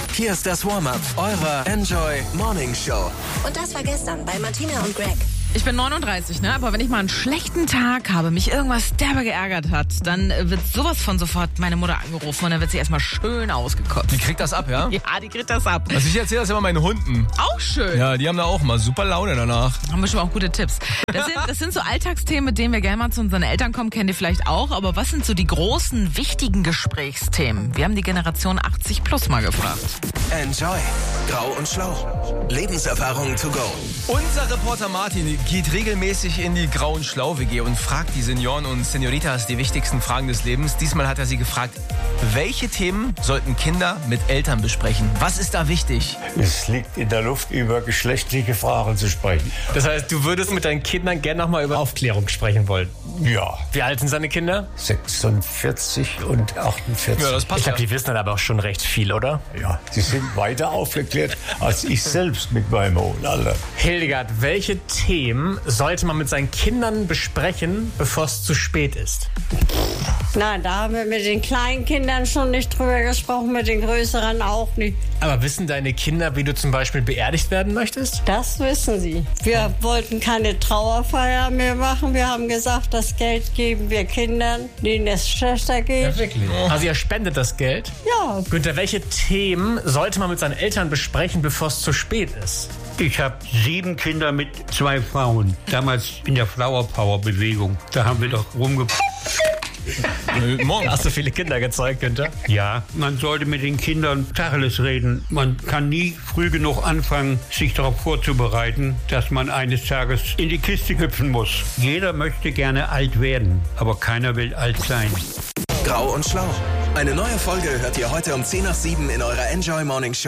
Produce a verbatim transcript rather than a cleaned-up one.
Hier ist das Warm-up eurer Enjoy Morning Show. Und das war gestern bei Martina und Greg. Ich bin neununddreißig, ne? Aber wenn ich mal einen schlechten Tag habe, mich irgendwas derbe geärgert hat, dann wird sowas von sofort meine Mutter angerufen und dann wird sie erstmal schön ausgekotzt. Die kriegt das ab, ja? Ja, die kriegt das ab. Also ich erzähle das immer meinen Hunden. Auch schön. Ja, die haben da auch mal super Laune danach. Haben wir schon auch gute Tipps. Das sind, das sind so Alltagsthemen, mit denen wir gerne mal zu unseren Eltern kommen, kennt ihr vielleicht auch. Aber was sind so die großen, wichtigen Gesprächsthemen? Wir haben die Generation achtzig plus mal gefragt. Enjoy. Grau und Schlau. Lebenserfahrung to go. Unser Reporter Martin geht regelmäßig in die Grau- und Schlau-W G und fragt die Senioren und Senioritas die wichtigsten Fragen des Lebens. Diesmal hat er sie gefragt, welche Themen sollten Kinder mit Eltern besprechen? Was ist da wichtig? Es liegt in der Luft, über geschlechtliche Fragen zu sprechen. Das heißt, du würdest mit deinen Kindern gerne nochmal über Aufklärung sprechen wollen? Ja. Wie alt sind seine Kinder? sechsundvierzig und achtundvierzig. Ja, das passt. Ich glaube, Ja. die wissen dann aber auch schon recht viel, oder? Ja, sie sind weiter aufgeklärt als ich selbst mit meinem hohen Alter. Hildegard, welche Themen sollte man mit seinen Kindern besprechen, bevor es zu spät ist? Nein, da haben wir mit den kleinen Kindern schon nicht drüber gesprochen, mit den größeren auch nicht. Aber wissen deine Kinder, wie du zum Beispiel beerdigt werden möchtest? Das wissen sie. Wir wollten keine Trauerfeier mehr machen. Wir haben gesagt, das Geld geben wir Kindern, denen es schlechter geht. Wirklich? Also ihr spendet das Geld? Ja, Günther, welche Themen sollte man mit seinen Eltern besprechen, bevor es zu spät ist? Ich habe sieben Kinder mit zwei Frauen. Damals in der Flower Power Bewegung. Da haben wir doch rumge... Äh, morgen. Hast du viele Kinder gezeugt, Günther? Ja, man sollte mit den Kindern Tacheles reden. Man kann nie früh genug anfangen, sich darauf vorzubereiten, dass man eines Tages in die Kiste hüpfen muss. Jeder möchte gerne alt werden, aber keiner will alt sein. Grau und Schlau. Eine neue Folge hört ihr heute um zehn nach sieben in eurer Enjoy Morning Show.